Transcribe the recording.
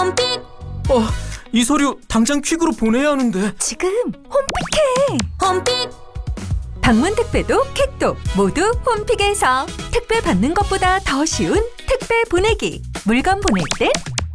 홈픽! 이 서류 당장 퀵으로 보내야 하는데. 지금 홈픽해. 홈픽! 방문 택배도 퀵도 모두 홈픽에서 택배 받는 것보다 더 쉬운 택배 보내기. 물건 보낼 땐